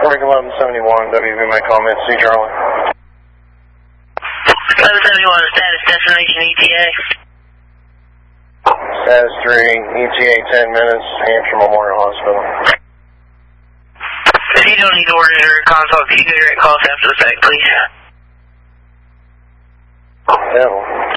Oregon 1171, WV, my comments, C. Charlie. 1171, status, destination ETA. Status 3, ETA 10 minutes, Hampshire Memorial Hospital. If you don't need to order or consult, can you do direct calls after the fact, please? Yeah.